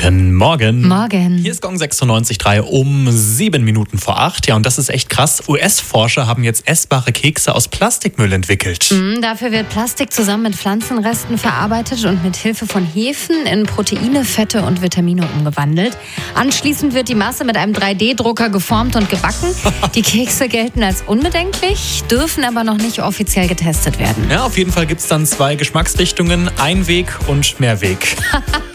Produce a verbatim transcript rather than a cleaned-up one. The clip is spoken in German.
Guten Morgen. Morgen. Hier ist Gong sechsundneunzig Komma drei um sieben Minuten vor acht. Ja, und das ist echt krass. U S-Forscher haben jetzt essbare Kekse aus Plastikmüll entwickelt. Mhm, dafür wird Plastik zusammen mit Pflanzenresten verarbeitet und mit Hilfe von Hefen in Proteine, Fette und Vitamine umgewandelt. Anschließend wird die Masse mit einem drei D Drucker geformt und gebacken. Die Kekse gelten als unbedenklich, dürfen aber noch nicht offiziell getestet werden. Ja, auf jeden Fall gibt es dann zwei Geschmacksrichtungen, Einweg und Mehrweg.